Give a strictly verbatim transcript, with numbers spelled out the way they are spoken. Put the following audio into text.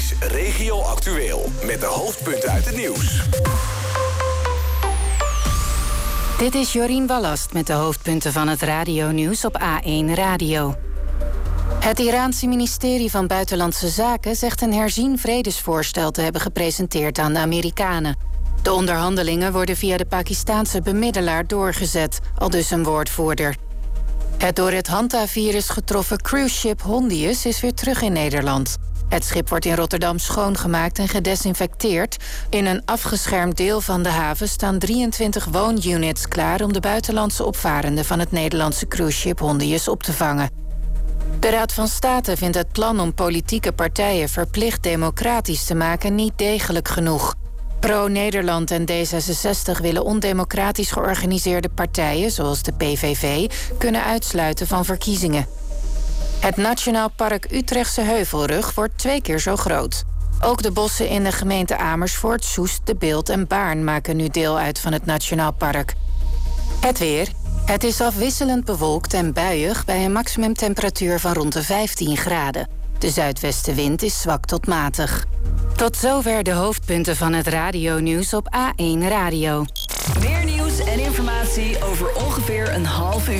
is Regio Actueel. Met de hoofdpunten uit het nieuws. Dit is Jorien Wallast met de hoofdpunten van het radionieuws op A één Radio. Het Iraanse ministerie van Buitenlandse Zaken zegt een herzien vredesvoorstel te hebben gepresenteerd aan de Amerikanen. De onderhandelingen worden via de Pakistaanse bemiddelaar doorgezet, aldus een woordvoerder. Het door het hantavirus getroffen cruiseschip Hondius is weer terug in Nederland. Het schip wordt in Rotterdam schoongemaakt en gedesinfecteerd. In een afgeschermd deel van de haven staan drieëntwintig woonunits klaar om de buitenlandse opvarenden van het Nederlandse cruiseschip Hondius op te vangen. De Raad van State vindt het plan om politieke partijen verplicht democratisch te maken niet degelijk genoeg. Pro-Nederland en D zesenzestig willen ondemocratisch georganiseerde partijen, zoals de P V V, kunnen uitsluiten van verkiezingen. Het Nationaal Park Utrechtse Heuvelrug wordt twee keer zo groot. Ook de bossen in de gemeente Amersfoort, Soest, De Bilt en Baarn maken nu deel uit van het Nationaal Park. Het weer. Het is afwisselend bewolkt en buiig bij een maximumtemperatuur van rond de vijftien graden. De zuidwestenwind is zwak tot matig. Tot zover de hoofdpunten van het radionieuws op A één Radio. Meer nieuws en informatie over ongeveer een half uur.